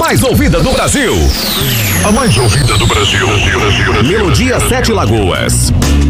mais ouvida do Brasil. A mais ouvida do Brasil. Melodia Sete Lagoas.